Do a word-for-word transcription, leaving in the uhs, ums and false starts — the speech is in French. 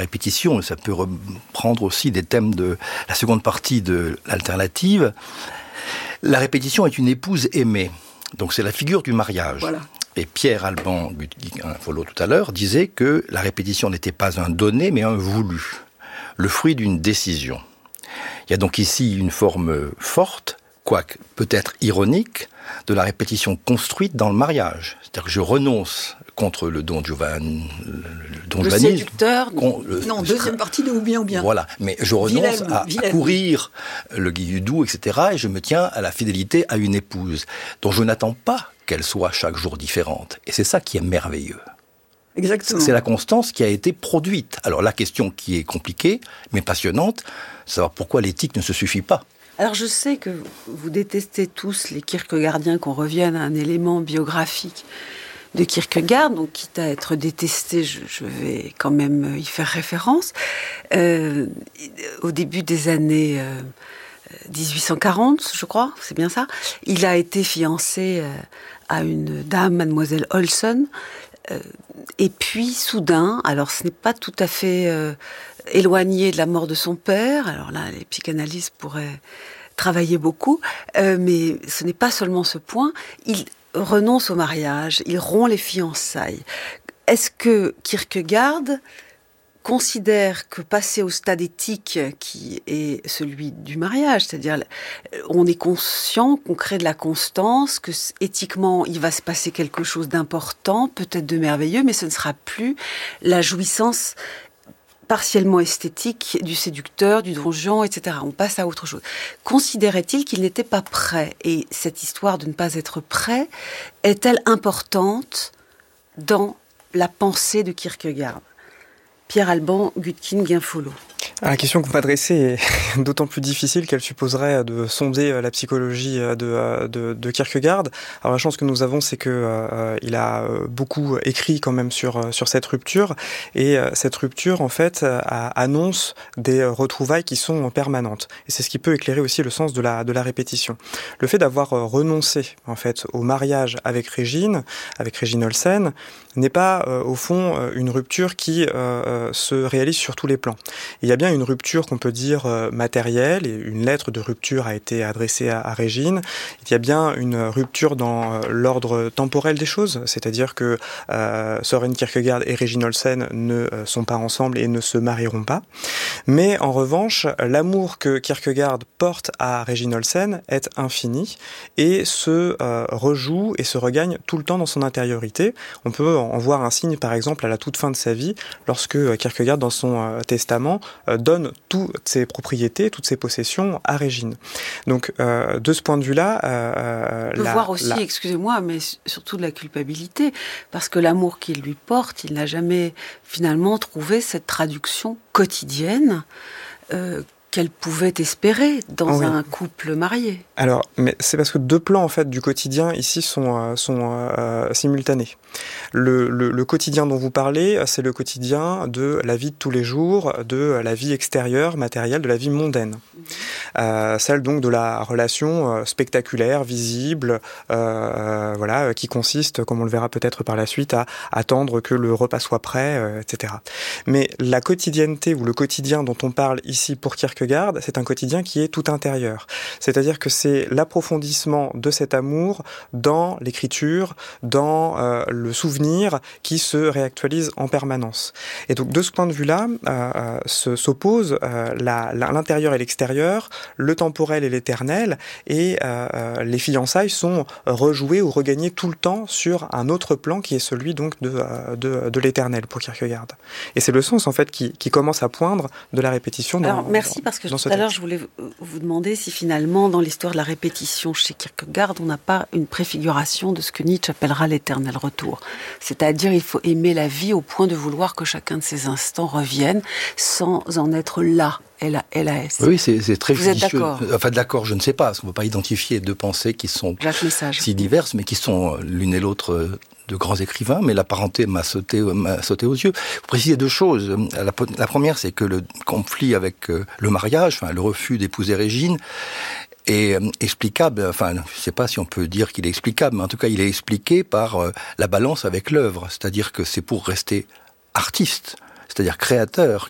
répétition, ça peut reprendre aussi des thèmes de la seconde partie de l'alternative. La répétition est une épouse aimée. Donc c'est la figure du mariage. Voilà. Et Pierre Alban Follo tout à l'heure disait que la répétition n'était pas un donné, mais un voulu, le fruit d'une décision. Il y a donc ici une forme forte, quoique peut-être ironique, de la répétition construite dans le mariage. C'est-à-dire que je renonce contre le don Giovanni, le don le Giovanni, séducteur. Con, le, non, deuxième partie de ou bien ou bien. Voilà, mais je renonce Vilaine, à, vilaine. à courir le guilledou, et cetera. Et je me tiens à la fidélité à une épouse dont je n'attends pas qu'elle soit chaque jour différente. Et c'est ça qui est merveilleux. Exactement. C'est la constance qui a été produite. Alors la question qui est compliquée, mais passionnante, c'est savoir pourquoi l'éthique ne se suffit pas. Alors je sais que vous détestez tous les Kierkegaardiens, qu'on revienne à un élément biographique de Kierkegaard, donc quitte à être détesté, je, je vais quand même y faire référence. Euh, au début des années euh, dix-huit cent quarante, je crois, c'est bien ça, il a été fiancé euh, à une dame, mademoiselle Olson, euh, et puis soudain, alors ce n'est pas tout à fait euh, éloigné de la mort de son père, alors là les psychanalystes pourraient travailler beaucoup, euh, mais ce n'est pas seulement ce point, il renonce au mariage, il rompt les fiançailles. Est-ce que Kierkegaard considère que passer au stade éthique qui est celui du mariage, c'est-à-dire on est conscient qu'on crée de la constance, que éthiquement il va se passer quelque chose d'important, peut-être de merveilleux, mais ce ne sera plus la jouissance partiellement esthétique du séducteur, du donjon, et cetera. On passe à autre chose. Considérait-il qu'il n'était pas prêt ? Et cette histoire de ne pas être prêt est-elle importante dans la pensée de Kierkegaard ? Pierre Alban, Gutkin-Guinfollo. La question que vous m'adressez est d'autant plus difficile qu'elle supposerait de sonder la psychologie de, de, de Kierkegaard. Alors la chance que nous avons, c'est que euh, il a beaucoup écrit quand même sur sur cette rupture, et cette rupture en fait a, annonce des retrouvailles qui sont permanentes. Et c'est ce qui peut éclairer aussi le sens de la de la répétition. Le fait d'avoir renoncé en fait au mariage avec Régine, avec Régine Olsen, n'est pas euh, au fond une rupture qui euh, se réalise sur tous les plans. Il y a bien une rupture qu'on peut dire euh, matérielle, et une lettre de rupture a été adressée à, à Régine. Il y a bien une rupture dans euh, l'ordre temporel des choses, c'est-à-dire que euh, Søren Kierkegaard et Régine Olsen ne euh, sont pas ensemble et ne se marieront pas. Mais en revanche, l'amour que Kierkegaard porte à Régine Olsen est infini et se euh, rejoue et se regagne tout le temps dans son intériorité. On peut en voir un signe, par exemple, à la toute fin de sa vie, lorsque Kierkegaard, dans son euh, testament, euh, donne toutes ses propriétés, toutes ses possessions à Régine. Donc, euh, de ce point de vue-là... Euh, On peut la, voir aussi, la... excusez-moi, mais surtout de la culpabilité, parce que l'amour qu'il lui porte, il n'a jamais finalement trouvé cette traduction quotidienne euh, qu'elle pouvait espérer dans oui. un couple marié. Alors, mais c'est parce que deux plans en fait du quotidien ici sont euh, sont euh, simultanés. Le, le, le quotidien dont vous parlez, c'est le quotidien de la vie de tous les jours, de la vie extérieure, matérielle, de la vie mondaine. Mmh. Euh, celle donc de la relation euh, spectaculaire, visible, euh, voilà, qui consiste, comme on le verra peut-être par la suite, à attendre que le repas soit prêt, euh, et cetera. Mais la quotidienneté ou le quotidien dont on parle ici pour Kierkegaard, c'est un quotidien qui est tout intérieur. C'est-à-dire que c'est l'approfondissement de cet amour dans l'écriture, dans euh, le souvenir qui se réactualise en permanence. Et donc de ce point de vue-là, euh, se, s'oppose euh, la, la, l'intérieur et l'extérieur, le temporel et l'éternel, et euh, les fiançailles sont rejouées ou regagnées tout le temps sur un autre plan qui est celui donc de, de, de l'éternel pour Kierkegaard. Et c'est le sens en fait qui, qui commence à poindre de la répétition. Dans, Alors merci dans, parce que tout à l'heure je voulais vous demander si finalement dans l'histoire de la répétition chez Kierkegaard on n'a pas une préfiguration de ce que Nietzsche appellera l'éternel retour. C'est-à-dire il faut aimer la vie au point de vouloir que chacun de ces instants revienne sans en être là. L A S. Oui, c'est, c'est très Vous judicieux. Êtes d'accord ? Enfin, d'accord, je ne sais pas, parce qu'on ne peut pas identifier deux pensées qui sont si diverses, mais qui sont l'une et l'autre de grands écrivains, mais la parenté m'a sauté, m'a sauté aux yeux. Vous précisez deux choses. La, la première, c'est que le conflit avec le mariage, enfin, le refus d'épouser Régine, est explicable, enfin, je ne sais pas si on peut dire qu'il est explicable, mais en tout cas, il est expliqué par la balance avec l'œuvre. C'est-à-dire que c'est pour rester artiste, c'est-à-dire créateur,